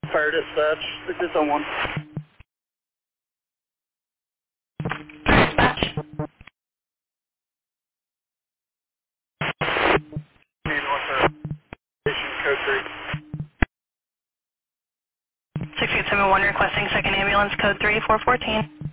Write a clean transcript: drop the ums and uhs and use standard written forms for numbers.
Fire dispatch, 601. Dispatch. Ambulance station code 3. 6871 requesting second ambulance code 3 414.